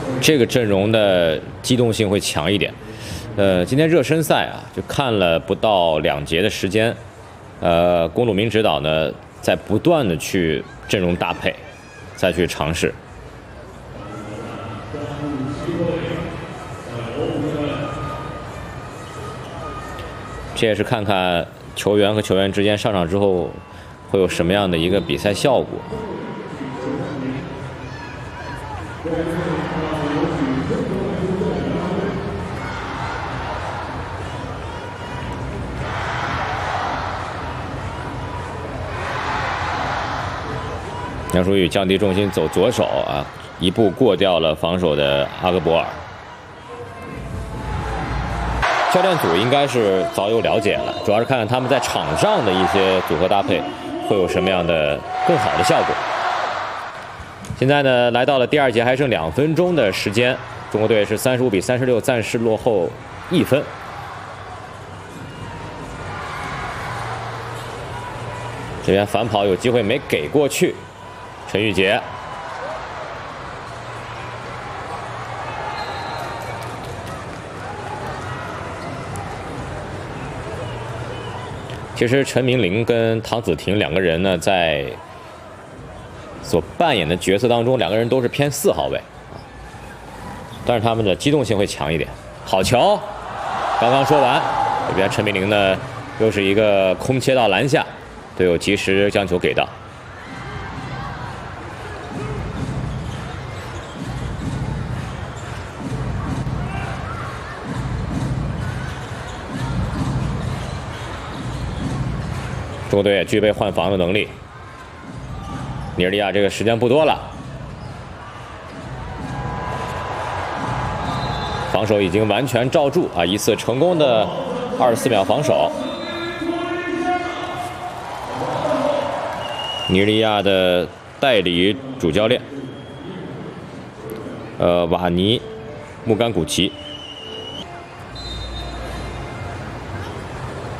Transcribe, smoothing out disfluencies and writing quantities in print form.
这个阵容的机动性会强一点。今天热身赛啊，就看了不到2节的时间，龚鲁明指导呢在不断的去阵容搭配，再去尝试。这也是看看球员和球员之间上场之后会有什么样的一个比赛效果。杨舒宇降低重心走左手啊，一步过掉了防守的阿格博尔。教练组应该是早有了解了，主要是看看他们在场上的一些组合搭配会有什么样的更好的效果。现在呢，来到了第2节，还剩2分钟的时间，中国队是35比36，暂时落后1分。这边反跑有机会没给过去，陈玉杰。其实陈明玲跟唐子婷2个人呢，在所扮演的角色当中，2个人都是偏4号位啊，但是他们的机动性会强一点。好球！刚刚说完，这边陈明玲呢又是一个空切到篮下，队友及时将球给到。中国队也具备换防的能力。尼日利亚这个时间不多了，防守已经完全罩住啊！一次成功的24秒防守。尼日利亚的代理主教练，瓦尼穆甘古奇。